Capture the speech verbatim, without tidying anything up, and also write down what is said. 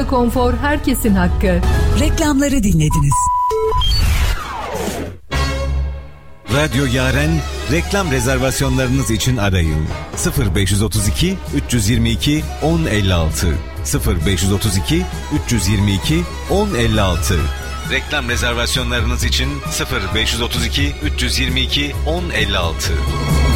ve konfor herkesin hakkı. Reklamları dinlediniz. Radyo Yaren reklam rezervasyonlarınız için arayın. sıfır beş otuz iki üç yirmi iki on elli altı sıfır beş otuz iki üç yirmi iki on elli altı. Reklam rezervasyonlarınız için sıfır beş otuz iki üç yirmi iki on elli altı.